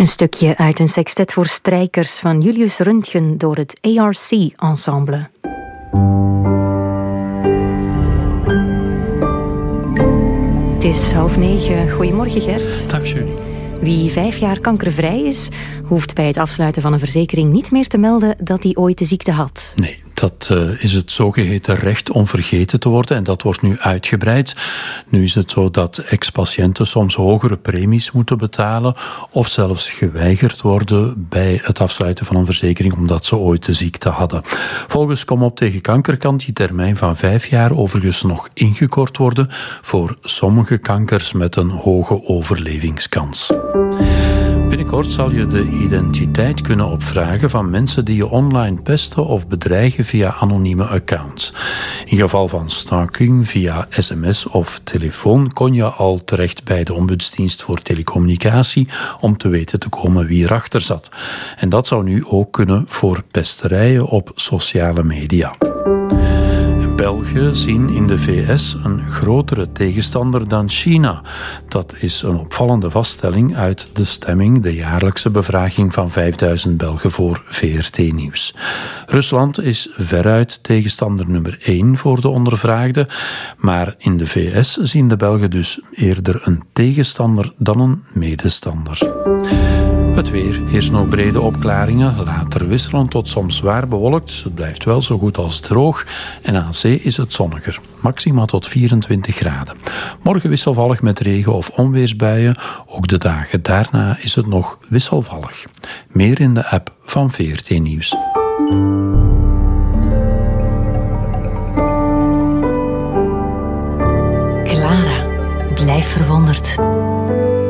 Een stukje uit een sextet voor strijkers van Julius Röntgen door het ARC-ensemble. Het is 8:30. Goedemorgen, Gert. Dag, Julie. Wie 5 jaar kankervrij is, hoeft bij het afsluiten van een verzekering niet meer te melden dat hij ooit de ziekte had. Nee, dat is het zogeheten recht om vergeten te worden en dat wordt nu uitgebreid. Nu is het zo dat ex-patiënten soms hogere premies moeten betalen of zelfs geweigerd worden bij het afsluiten van een verzekering omdat ze ooit de ziekte hadden. Volgens Kom op tegen kanker kan die termijn van 5 jaar overigens nog ingekort worden voor sommige kankers met een hoge overlevingskans. Binnenkort zal je de identiteit kunnen opvragen van mensen die je online pesten of bedreigen via anonieme accounts. In geval van stalking via sms of telefoon kon je al terecht bij de Ombudsdienst voor Telecommunicatie om te weten te komen wie erachter zat. En dat zou nu ook kunnen voor pesterijen op sociale media. Belgen zien in de VS een grotere tegenstander dan China. Dat is een opvallende vaststelling uit de stemming, de jaarlijkse bevraging van 5000 Belgen voor VRT Nieuws. Rusland is veruit tegenstander nummer 1 voor de ondervraagden, maar in de VS zien de Belgen dus eerder een tegenstander dan een medestander. Het weer. Eerst nog brede opklaringen, later wisselend tot soms zwaar bewolkt. Het blijft wel zo goed als droog en aan zee is het zonniger. Maxima tot 24 graden. Morgen wisselvallig met regen- of onweersbuien. Ook de dagen daarna is het nog wisselvallig. Meer in de app van VRT Nieuws. Clara, blijf verwonderd.